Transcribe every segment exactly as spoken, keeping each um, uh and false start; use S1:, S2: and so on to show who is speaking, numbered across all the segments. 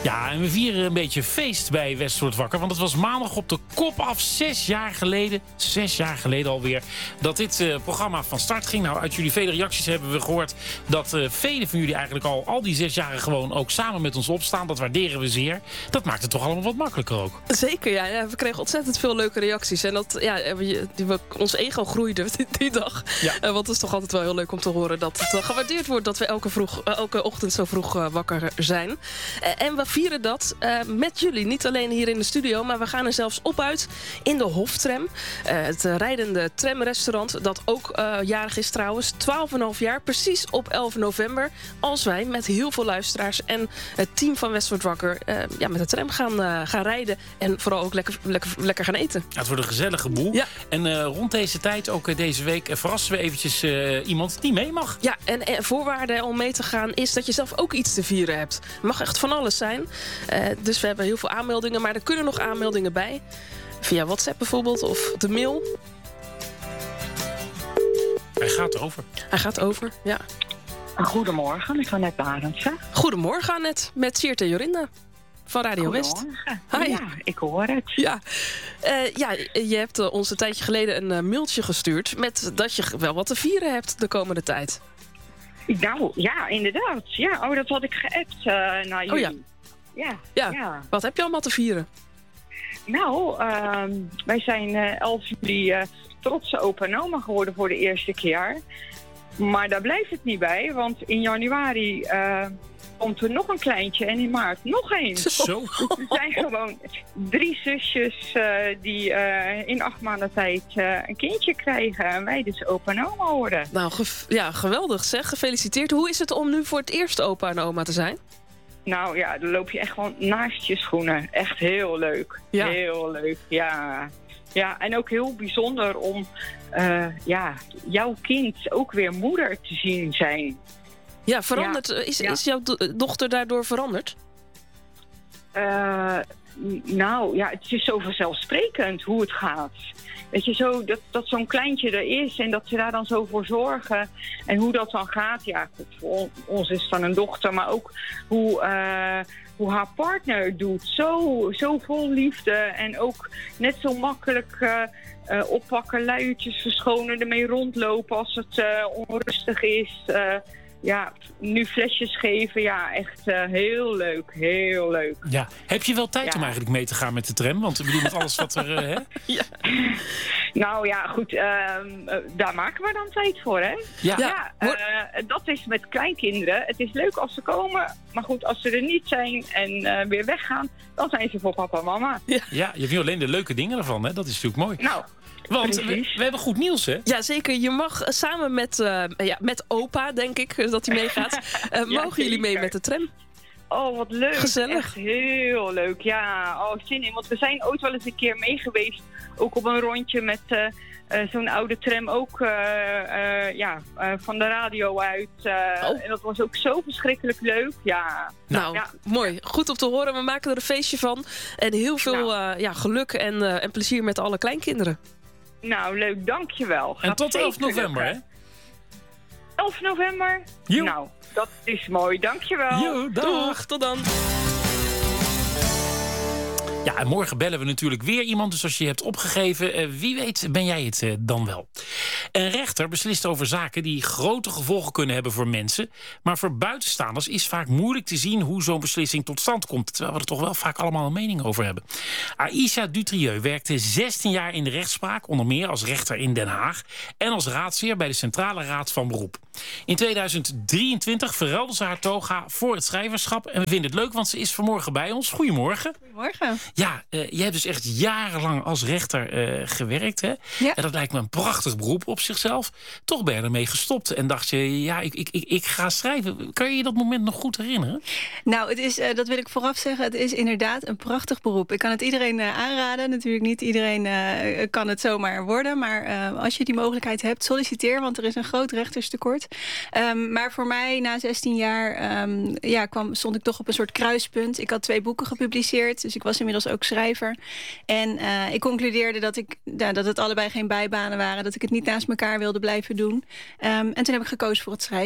S1: Ja, en we vieren een beetje feest bij West wordt wakker. Want het was maandag op de kop af, zes jaar geleden. Zes jaar geleden alweer. Dat dit uh, programma van start ging. Nou, uit jullie vele reacties hebben we gehoord dat uh, velen van jullie eigenlijk al, al die zes jaren gewoon ook samen met ons opstaan. Dat waarderen we zeer. Dat maakt het toch allemaal wat makkelijker ook.
S2: Zeker, ja. ja we kregen ontzettend veel leuke reacties. En dat, ja, die, die, ons ego groeide die, die dag. Ja. Uh, want het is toch altijd wel heel leuk om te horen dat het uh, gewaardeerd wordt dat we elke, vroeg, uh, elke ochtend zo vroeg uh, wakker zijn. Uh, en we vieren dat uh, met jullie. Niet alleen hier in de studio, maar we gaan er zelfs op uit in de Hoftram. Uh, het uh, rijdende tramrestaurant dat ook uh, jarig is trouwens. twaalf komma vijf jaar, precies op elf november. Als wij met heel veel luisteraars en het team van West wordt wakker uh, ja, met de tram gaan, uh, gaan rijden. En vooral ook lekker, lekker, lekker gaan eten.
S1: Ja, het wordt een gezellige boel. Ja. En uh, rond deze tijd, ook uh, deze week, uh, verrassen we eventjes uh, iemand die mee mag.
S2: Ja, en, en voorwaarde om mee te gaan is dat je zelf ook iets te vieren hebt. Het mag echt van alles zijn. Uh, dus we hebben heel veel aanmeldingen, maar er kunnen nog aanmeldingen bij. Via WhatsApp bijvoorbeeld, of de mail.
S1: Hij gaat over.
S2: Hij gaat over, ja.
S3: Goedemorgen, ik ga net Barendse.
S2: Goedemorgen, Annette, met Siert en Jorinda van Radio West.
S3: Hi. Ja, ik hoor het.
S2: Ja, uh, ja je hebt uh, ons een tijdje geleden een uh, mailtje gestuurd met dat je wel wat te vieren hebt de komende tijd.
S3: Nou, ja, inderdaad. Ja, oh, dat had ik geappt uh, naar jullie.
S2: Oh ja.
S3: Ja,
S2: ja.
S3: ja.
S2: Wat heb je allemaal te vieren?
S3: Nou, uh, wij zijn uh, elf juli uh, trotse opa en oma geworden voor de eerste keer. Maar daar blijft het niet bij, want in januari uh, komt er nog een kleintje en in maart nog één.
S1: Zo.
S3: Dus er zijn gewoon drie zusjes uh, die uh, in acht maanden tijd uh, een kindje krijgen en wij dus opa en oma worden.
S2: Nou, ge- ja, geweldig zeg. Gefeliciteerd. Hoe is het om nu voor het eerst opa en oma te zijn?
S3: Nou ja, dan loop je echt gewoon naast je schoenen. Echt heel leuk. Ja. Heel leuk, ja. Ja, en ook heel bijzonder om uh, ja, jouw kind ook weer moeder te zien zijn.
S2: Ja, veranderd. Ja. Is, ja. is jouw do- dochter daardoor veranderd?
S3: Uh, nou, ja, het is zo vanzelfsprekend hoe het gaat. Weet je, zo, dat, dat zo'n kleintje er is en dat ze daar dan zo voor zorgen. En hoe dat dan gaat, ja, goed, voor ons is het dan een dochter, maar ook hoe, uh, hoe haar partner het doet. Zo, zo vol liefde en ook net zo makkelijk uh, uh, oppakken, luiertjes verschonen, ermee rondlopen als het uh, onrustig is. Uh, Ja, nu flesjes geven, ja, echt uh, heel leuk, heel leuk.
S1: Ja, heb je wel tijd ja. om eigenlijk mee te gaan met de tram? Want ik bedoel, met alles wat er... Uh, hè?
S3: Ja. Nou ja, goed, uh, uh, daar maken we dan tijd voor, hè?
S1: Ja.
S3: ja uh, dat is met kleinkinderen. Het is leuk als ze komen, maar goed, als ze er niet zijn en uh, weer weggaan, dan zijn ze voor papa en mama.
S1: Ja, ja, je hebt nu alleen de leuke dingen ervan, hè? Dat is natuurlijk mooi.
S3: Nou...
S1: Want we, we hebben goed nieuws, hè?
S2: Ja, zeker. Je mag samen met, uh, ja, met opa, denk ik, dat hij meegaat. Uh, ja, mogen jullie mee met de tram?
S3: Oh, wat leuk.
S2: Gezellig.
S3: Echt heel leuk, ja. Oh, zin in. Want we zijn ooit wel eens een keer mee geweest. Ook op een rondje met uh, uh, zo'n oude tram. Ook uh, uh, ja, uh, van de radio uit. Uh, oh. En dat was ook zo verschrikkelijk leuk. Ja.
S2: Nou, ja. Mooi. Goed om te horen. We maken er een feestje van. En heel veel nou. uh, ja, geluk en, uh, en plezier met alle kleinkinderen.
S3: Nou, leuk, dankjewel.
S1: En tot elf november, hè?
S3: elf november?
S1: Jo.
S3: Nou, dat is mooi, dankjewel.
S1: Jo, dag.
S2: Doeg, tot dan.
S1: Ja, en morgen bellen we natuurlijk weer iemand. Dus als je je hebt opgegeven, uh, wie weet ben jij het uh, dan wel. Een rechter beslist over zaken die grote gevolgen kunnen hebben voor mensen. Maar voor buitenstaanders is vaak moeilijk te zien hoe zo'n beslissing tot stand komt. Terwijl we er toch wel vaak allemaal een mening over hebben. Aïcha Dutrieu werkte zestien jaar in de rechtspraak. Onder meer als rechter in Den Haag. En als raadsheer bij de Centrale Raad van Beroep. In tweeduizend drieëntwintig verruilde ze haar toga voor het schrijverschap. En we vinden het leuk, want ze is vanmorgen bij ons. Goedemorgen.
S4: Goedemorgen.
S1: Ja, uh, jij hebt dus echt jarenlang als rechter uh, gewerkt. Hè?
S4: Ja.
S1: En dat lijkt me een prachtig beroep op zichzelf. Toch ben je ermee gestopt en dacht je, ja, ik, ik, ik, ik ga schrijven. Kan je je dat moment nog goed herinneren?
S4: Nou, het is, uh, dat wil ik vooraf zeggen, het is inderdaad een prachtig beroep. Ik kan het iedereen uh, aanraden. Natuurlijk niet iedereen uh, kan het zomaar worden. Maar uh, als je die mogelijkheid hebt, solliciteer, want er is een groot rechterstekort. Um, maar voor mij, na zestien jaar, um, ja, kwam, stond ik toch op een soort kruispunt. Ik had twee boeken gepubliceerd, dus ik was inmiddels ook schrijver. En uh, ik concludeerde dat, ik, ja, dat het allebei geen bijbanen waren. Dat ik het niet naast elkaar wilde blijven doen. Um, en toen heb ik gekozen voor het schrijven.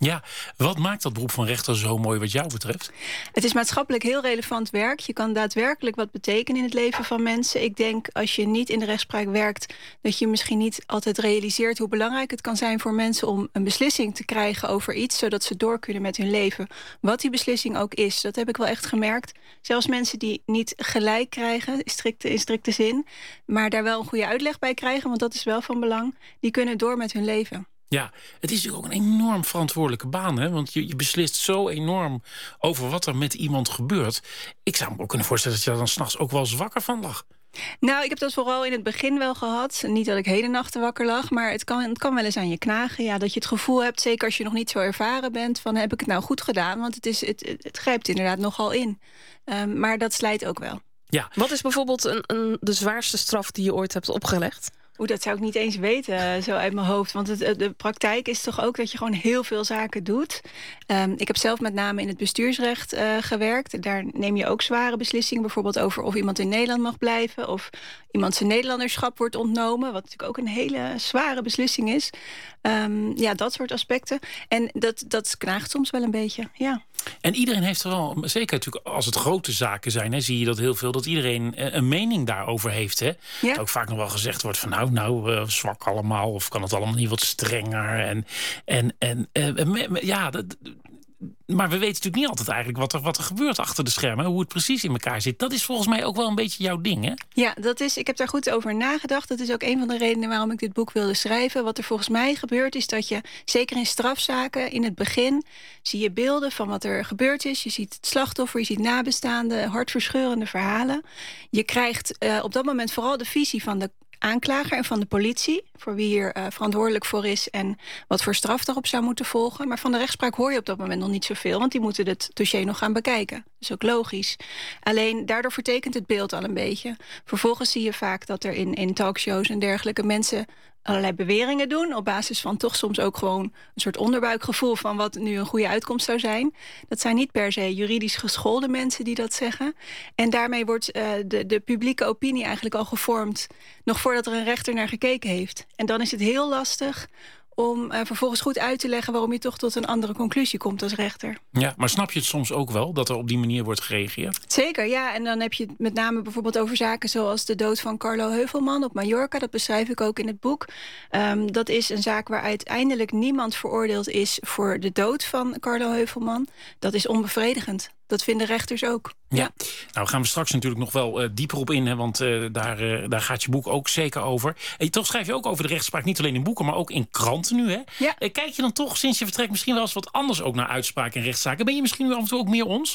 S1: Ja, wat maakt dat beroep van rechter zo mooi wat jou betreft?
S4: Het is maatschappelijk heel relevant werk. Je kan daadwerkelijk wat betekenen in het leven van mensen. Ik denk als je niet in de rechtspraak werkt, dat je misschien niet altijd realiseert hoe belangrijk het kan zijn voor mensen om een beslissing te krijgen over iets, zodat ze door kunnen met hun leven. Wat die beslissing ook is, dat heb ik wel echt gemerkt. Zelfs mensen die niet gelijk krijgen, in strikte, in strikte zin, maar daar wel een goede uitleg bij krijgen, want dat is wel van belang, die kunnen door met hun leven.
S1: Ja, het is natuurlijk ook een enorm verantwoordelijke baan, hè? Want je, je beslist zo enorm over wat er met iemand gebeurt. Ik zou me ook kunnen voorstellen dat je daar dan 's nachts ook wel zwakker van lag.
S4: Nou, ik heb dat vooral in het begin wel gehad. Niet dat ik hele nachten wakker lag, maar het kan, het kan wel eens aan je knagen. Ja, dat je het gevoel hebt, zeker als je nog niet zo ervaren bent, van heb ik het nou goed gedaan? Want het, is, het, het, het grijpt inderdaad nogal in. Um, maar dat slijt ook wel.
S1: Ja.
S2: Wat is bijvoorbeeld een, een, de zwaarste straf die je ooit hebt opgelegd?
S4: Oeh, dat zou ik niet eens weten, zo uit mijn hoofd. Want het, de praktijk is toch ook dat je gewoon heel veel zaken doet. Um, ik heb zelf met name in het bestuursrecht uh, gewerkt. Daar neem je ook zware beslissingen. Bijvoorbeeld over of iemand in Nederland mag blijven, of iemand zijn Nederlanderschap wordt ontnomen. Wat natuurlijk ook een hele zware beslissing is. Um, ja, dat soort aspecten. En dat, dat knaagt soms wel een beetje, ja.
S1: En iedereen heeft er wel, zeker natuurlijk als het grote zaken zijn, hè, zie je dat heel veel, dat iedereen een mening daarover heeft. Hè? Ja. Dat ook vaak nog wel gezegd wordt van nou, nou uh, zwak allemaal, of kan het allemaal niet wat strenger. En, en, en uh, ja, dat, maar we weten natuurlijk niet altijd eigenlijk wat er, wat er gebeurt achter de schermen, hoe het precies in elkaar zit. Dat is volgens mij ook wel een beetje jouw ding, hè?
S4: Ja, dat is, ik heb daar goed over nagedacht. Dat is ook een van de redenen waarom ik dit boek wilde schrijven. Wat er volgens mij gebeurt is dat je, zeker in strafzaken, in het begin zie je beelden van wat er gebeurd is. Je ziet het slachtoffer, je ziet nabestaanden, hartverscheurende verhalen. Je krijgt uh, op dat moment vooral de visie van de aanklager en van de politie, voor wie hier uh, verantwoordelijk voor is en wat voor straf daarop zou moeten volgen. Maar van de rechtspraak hoor je op dat moment nog niet zoveel, want die moeten het dossier nog gaan bekijken. Dat is ook logisch. Alleen daardoor vertekent het beeld al een beetje. Vervolgens zie je vaak dat er in, in talkshows en dergelijke mensen allerlei beweringen doen, op basis van toch soms ook gewoon een soort onderbuikgevoel van wat nu een goede uitkomst zou zijn. Dat zijn niet per se juridisch geschoolde mensen die dat zeggen. En daarmee wordt uh, de, de publieke opinie eigenlijk al gevormd, nog voordat er een rechter naar gekeken heeft. En dan is het heel lastig om uh, vervolgens goed uit te leggen waarom je toch tot een andere conclusie komt als rechter.
S1: Ja, maar snap je het soms ook wel, dat er op die manier wordt gereageerd?
S4: Zeker, ja. En dan heb je het met name bijvoorbeeld over zaken zoals de dood van Carlo Heuvelman op Mallorca. Dat beschrijf ik ook in het boek. Um, dat is een zaak waar uiteindelijk niemand veroordeeld is voor de dood van Carlo Heuvelman. Dat is onbevredigend. Dat vinden rechters ook.
S1: Ja, ja. Nou gaan we straks natuurlijk nog wel uh, dieper op in, hè, want uh, daar, uh, daar gaat je boek ook zeker over. En toch schrijf je ook over de rechtspraak, niet alleen in boeken, maar ook in kranten nu. Hè?
S4: Ja.
S1: Uh, kijk je dan toch sinds je vertrekt misschien wel eens wat anders ook naar uitspraken en rechtszaken? Ben je misschien nu af en toe ook meer ons?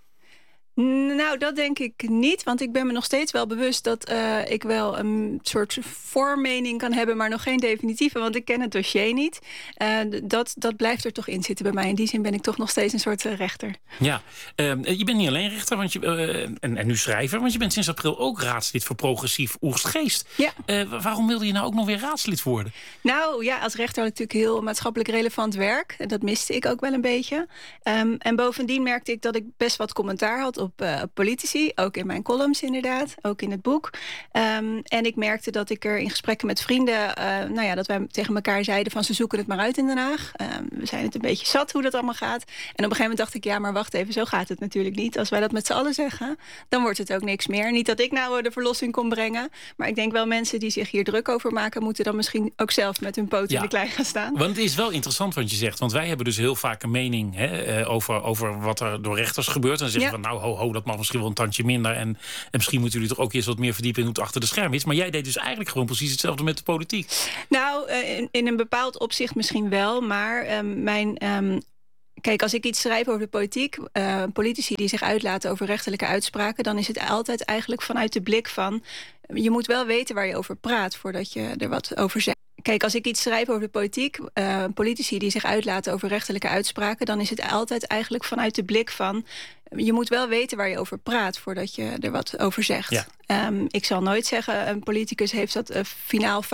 S4: Nou, dat denk ik niet. Want ik ben me nog steeds wel bewust dat uh, ik wel een soort voormening kan hebben, maar nog geen definitieve, want ik ken het dossier niet. Uh, dat, dat blijft er toch in zitten bij mij. In die zin ben ik toch nog steeds een soort uh, rechter.
S1: Ja, uh, je bent niet alleen rechter want je, uh, en, en nu schrijver, want je bent sinds april ook raadslid voor Progressief Oegstgeest.
S4: Ja.
S1: Uh, waarom wilde je nou ook nog weer raadslid worden?
S4: Nou ja, als rechter had ik natuurlijk heel maatschappelijk relevant werk. Dat miste ik ook wel een beetje. Um, en bovendien merkte ik dat ik best wat commentaar had op uh, politici. Ook in mijn columns inderdaad. Ook in het boek. Um, en ik merkte dat ik er in gesprekken met vrienden, uh, nou ja, dat wij tegen elkaar zeiden van ze zoeken het maar uit in Den Haag. Um, we zijn het een beetje zat hoe dat allemaal gaat. En op een gegeven moment dacht ik, ja, maar wacht even, zo gaat het natuurlijk niet. Als wij dat met z'n allen zeggen, dan wordt het ook niks meer. Niet dat ik nou de verlossing kon brengen, maar ik denk wel mensen die zich hier druk over maken, moeten dan misschien ook zelf met hun poten ja. in de klei gaan staan.
S1: Want het is wel interessant wat je zegt, want wij hebben dus heel vaak een mening hè, over, over wat er door rechters gebeurt. En dan zeggen ja. van nou, ho, ho, dat mag misschien wel een tandje minder. En, en misschien moeten jullie toch ook eens wat meer verdiepen in hoe het achter de schermen is. Maar jij deed dus eigenlijk gewoon precies hetzelfde met de politiek.
S4: Nou, in, in een bepaald opzicht misschien wel, maar um, mijn Um, Kijk, als ik iets schrijf over de politiek, uh, politici die zich uitlaten over rechterlijke uitspraken, dan is het altijd eigenlijk vanuit de blik van je moet wel weten waar je over praat voordat je er wat over zegt. Kijk, als ik iets schrijf over de politiek, uh, politici die zich uitlaten over rechterlijke uitspraken, dan is het altijd eigenlijk vanuit de blik van je moet wel weten waar je over praat voordat je er wat over zegt. Ja. Um, ik zal nooit zeggen, een politicus heeft dat uh, finaal